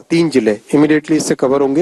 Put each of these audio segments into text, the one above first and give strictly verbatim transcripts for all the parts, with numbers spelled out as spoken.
तीन जिले इमीडिएटली इससे कवर होंगे।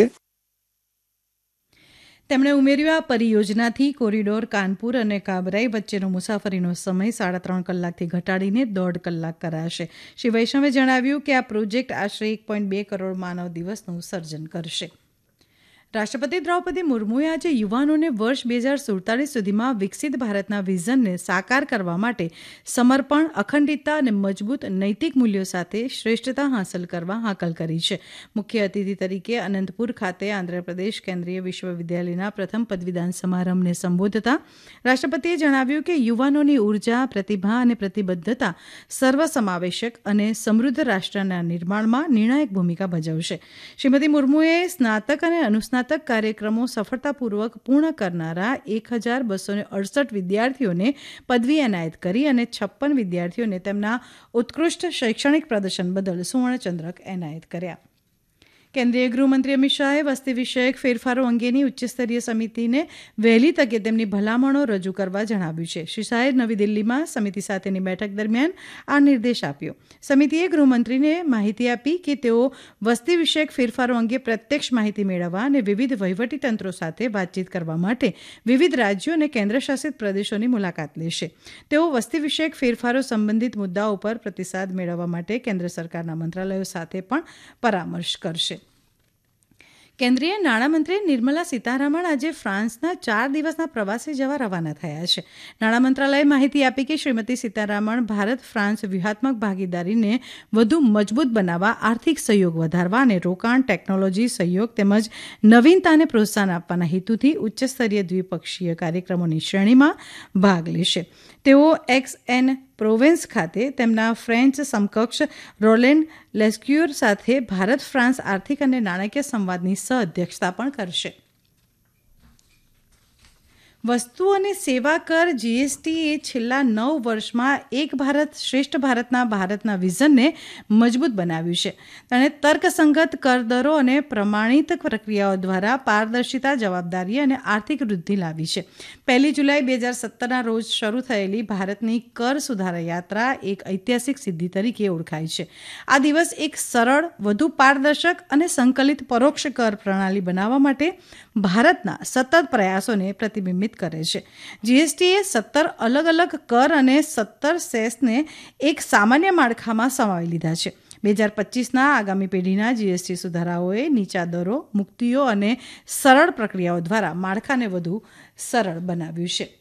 તેમણે ઉમેર્યું આ પરિયોજનાથી કોરિડોર કાનપુર અને કાબરાઈ વચ્ચેનો મુસાફરીનો સમય સાડા ત્રણ કલાકથી ઘટાડીને દોઢ કલાક કરાશે. શ્રી વૈષ્ણવે જણાવ્યું કે આ પ્રોજેક્ટ આશરે એક પોઈન્ટ બે કરોડ માનવ દિવસનું સર્જન કરશે. રાષ્ટ્રપતિ દ્રૌપદી મુર્મુએ આજે યુવાનોને વર્ષ બે હજાર સુડતાલીસ સુધીમાં વિકસિત ભારતના વિઝનને સાકાર કરવા માટે સમર્પણ, અખંડિતતા અને મજબૂત નૈતિક મૂલ્યો સાથે શ્રેષ્ઠતા હાંસલ કરવા હાકલ કરી છે. મુખ્ય અતિથિ તરીકે અનંતપુર ખાતે આંધ્રપ્રદેશ કેન્દ્રીય વિશ્વવિદ્યાલયના પ્રથમ પદવીદાન સમારંભને સંબોધતા રાષ્ટ્રપતિએ જણાવ્યું કે યુવાનોની ઉર્જા, પ્રતિભા અને પ્રતિબદ્ધતા સર્વસમાવેશક અને સમૃદ્ધ રાષ્ટ્રના નિર્માણમાં નિર્ણાયક ભૂમિકા ભજવશે. શ્રીમતી મુર્મુએ સ્નાતક અને અનુસ્નાતક કાર્યક્રમો સફળતાપૂર્વક પૂર્ણ કરનારા એક હજાર બસો અડસઠ વિદ્યાર્થીઓને પદવી એનાયત કરી અને છપ્પન વિદ્યાર્થીઓને તેમના ઉત્કૃષ્ટ શૈક્ષણિક પ્રદર્શન બદલ સુવર્ણચંદ્રક એનાયત કર્યા. કેન્દ્રીય ગૃહમંત્રી અમિત શાહે વસ્તી વિષયક ફેરફારો અંગેની ઉચ્ચસ્તરીય સમિતિને વહેલી તકે તેમની ભલામણો રજૂ કરવા જણાવ્યું છે. શ્રી શાહે નવી દિલ્હીમાં સમિતિ સાથેની બેઠક દરમિયાન આ નિર્દેશ આપ્યો. સમિતિએ ગૃહમંત્રીને માહિતી આપી કે તેઓ વસ્તી વિષયક ફેરફારો અંગે પ્રત્યક્ષ માહિતી મેળવવા અને વિવિધ વહીવટીતંત્રો સાથે વાતચીત કરવા માટે વિવિધ રાજ્યો અને કેન્દ્રશાસિત પ્રદેશોની મુલાકાત લેશે. તેઓ વસ્તી વિષયક ફેરફારો સંબંધિત મુદ્દાઓ પર પ્રતિસાદ મેળવવા માટે કેન્દ્ર સરકારના મંત્રાલયો સાથે પણ પરામર્શ કરશે. કેન્દ્રીય નાણામંત્રી નિર્મલા સીતારામણ આજે ફ્રાન્સના ચાર દિવસના પ્રવાસે જવા રવાના થયા છે. નાણાં મંત્રાલયે માહિતી આપી કે શ્રીમતી સીતારામણ ભારત ફ્રાન્સ વ્યૂહાત્મક ભાગીદારીને વધુ મજબૂત બનાવવા, આર્થિક સહયોગ વધારવા અને રોકાણ, ટેકનોલોજી સહયોગ તેમજ નવીનતાને પ્રોત્સાહન આપવાના હેતુથી ઉચ્ચસ્તરીય દ્વિપક્ષીય કાર્યક્રમોની શ્રેણીમાં ભાગ લેશે. તેઓ એક્સ એન પ્રોવેન્સ ખાતે તેમના ફ્રેન્ચ સમકક્ષ રોલેન્ડ લેસ્ક્યુર સાથે ભારત ફ્રાન્સ આર્થિક અને નાણાકીય સંવાદની સહ-અધ્યક્ષતા પણ કરશે. વસ્તુ અને સેવા કર જીએસટી એ છેલ્લા નવ વર્ષમાં એક ભારત શ્રેષ્ઠ ભારતના ભારતના વિઝનને મજબૂત બનાવ્યું છે. તેણે તર્કસંગત કરદરો અને પ્રમાણિત પ્રક્રિયાઓ દ્વારા પારદર્શિતા, જવાબદારી અને આર્થિક વૃદ્ધિ લાવી છે. પહેલી જુલાઈ બે હજાર સત્તરના રોજ શરૂ થયેલી ભારતની કર સુધારા યાત્રા એક ઐતિહાસિક સિદ્ધિ તરીકે ઓળખાય છે. આ દિવસ એક સરળ, વધુ પારદર્શક અને સંકલિત પરોક્ષ કર પ્રણાલી બનાવવા માટે ભારતના સતત પ્રયાસોને પ્રતિબિંબિત કરે છે. જીએસટીએ સત્તર અલગ અલગ કર અને સત્તર સેસને એક સામાન્ય માળખામાં સમાવી લીધા છે. બે હજાર પચીસના આગામી પેઢીના જીએસટી સુધારાઓએ નીચા દરો, મુક્તિઓ અને સરળ પ્રક્રિયાઓ દ્વારા માળખાને વધુ સરળ બનાવ્યું છે.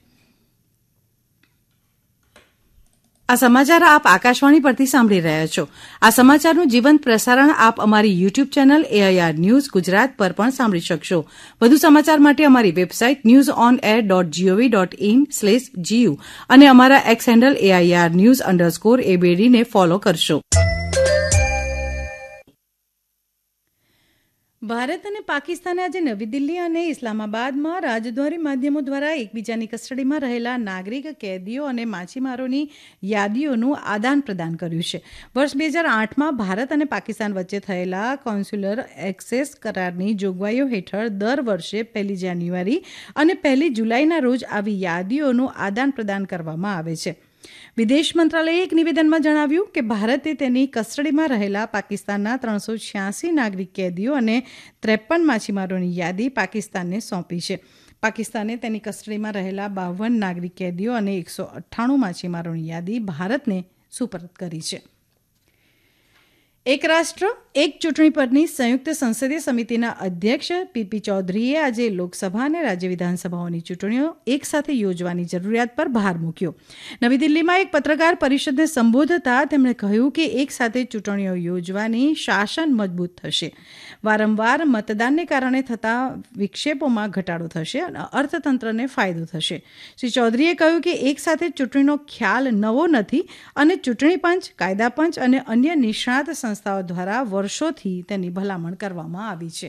આ સમાચાર આપ આકાશવાણી પરથી સાંભળી રહ્યા છો. આ સમાચારનું જીવંત પ્રસારણ આપ અમારી YouTube channel AIR news Gujarat પર પણ સાંભળી શકશો. વધુ સમાચાર માટે અમારી website news on air dot GOV dot in slash GU અને અમારા x handle AIR news underscore એબીડીને follow કરશો. ભારત અને પાકિસ્તાને આજે નવી દિલ્હી અને ઇસ્લામાબાદમાં રાજદ્વારી માધ્યમો દ્વારા એકબીજાની કસ્ટડીમાં રહેલા નાગરિક, કેદીઓ અને માછીમારોની યાદીઓનું આદાન પ્રદાન કર્યું છે. વર્ષ બે હજાર આઠમાં ભારત અને પાકિસ્તાન વચ્ચે થયેલા કોન્સ્યુલર એક્સેસ કરારની જોગવાઈઓ હેઠળ દર વર્ષે પહેલી જાન્યુઆરી અને પહેલી જુલાઈના રોજ આવી યાદીઓનું આદાન પ્રદાન કરવામાં આવે છે. વિદેશ મંત્રાલયે એક નિવેદનમાં જણાવ્યું કે ભારતે તેની કસ્ટડીમાં રહેલા પાકિસ્તાનના ત્રણસો છ્યાસી નાગરિક કેદીઓ અને ત્રેપન માછીમારોની યાદી પાકિસ્તાનને સોંપી છે. પાકિસ્તાને તેની કસ્ટડીમાં રહેલા બાવન નાગરિક કેદીઓ અને એકસો અઠ્ઠાણું માછીમારોની યાદી ભારતને સુપરત કરી છે. એક રાષ્ટ્ર એક ચૂંટણી પરની સંયુક્ત સંસદીય સમિતિના અધ્યક્ષ પીપી ચૌધરીએ આજે લોકસભા અને રાજ્ય વિધાનસભાઓની ચૂંટણીઓ એક સાથે યોજવાની જરૂરિયાત પર ભાર મૂક્યો. નવી દિલ્હીમાં એક પત્રકાર પરિષદને સંબોધતા તેમણે કહ્યું કે એક સાથે ચૂંટણીઓ યોજવાની શાસન મજબૂત થશે, વારંવાર મતદાનને કારણે થતા વિક્ષેપોમાં ઘટાડો થશે અને અર્થતંત્રને ફાયદો થશે. શ્રી ચૌધરીએ કહ્યું કે એક સાથે ચૂંટણીનો ખ્યાલ નવો નથી અને ચૂંટણી પંચ, કાયદા પંચ અને અન્ય નિષ્ણાત સંસ્થાઓ દ્વારા વર્ષોથી તેની ભલામણ કરવામાં આવી છે.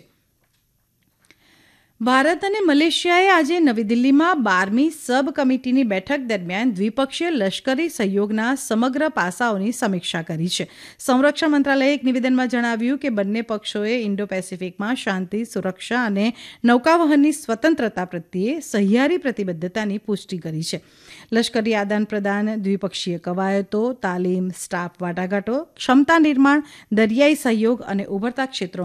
ભારત અને મલેશિયાએ આજે નવી દિલ્હીમાં બારમી સબ કમિટીની બેઠક દરમિયાન દ્વિપક્ષીય લશ્કરી સહયોગના સમગ્ર પાસાઓની સમીક્ષા કરી છે. સંરક્ષણ મંત્રાલયે એક નિવેદનમાં જણાવ્યું કે બંને પક્ષોએ ઇન્ડો પેસિફિકમાં શાંતિ, સુરક્ષા અને નૌકાવહનની સ્વતંત્રતા પ્રત્યે સહિયારી પ્રતિબદ્ધતાની પુષ્ટિ કરી છે. લશ્કરી આદાન પ્રદાન, દ્વિપક્ષીય કવાયતો, તાલીમ, સ્ટાફ વાટાઘાટો, ક્ષમતા નિર્માણ, દરિયાઈ સહયોગ અને ઉભરતા ક્ષેત્રો